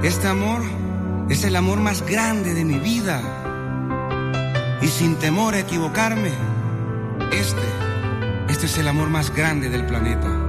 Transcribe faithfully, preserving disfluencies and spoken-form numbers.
Este amor es el amor más grande de mi vida. Y sin temor a equivocarme, este, este es el amor más grande del planeta.